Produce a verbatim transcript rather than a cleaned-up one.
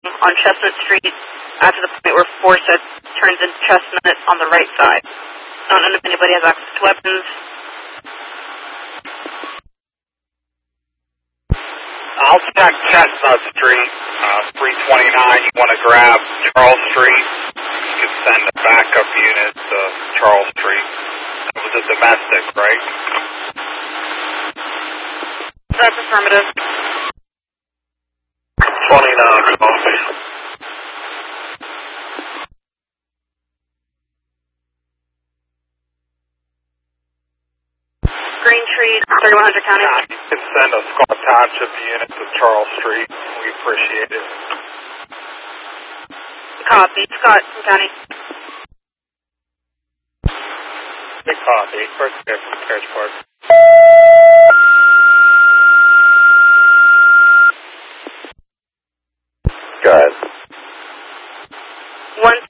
on Chestnut Street after the point where Forsyth turns into Chestnut on the right side. I don't know if anybody has access to weapons. I'll check Chestnut Street, uh, three twenty-nine. You want to grab Charles Street? You can send a backup unit to Charles Street. It was a domestic, right? That's affirmative. twenty-nine, copy. Green Tree, thirty-one hundred County. Yeah, you can send a Scott Township unit to Charles Street. We appreciate it. Copy. Scott County. Big copy. First there from Carriage Park. Go ahead. one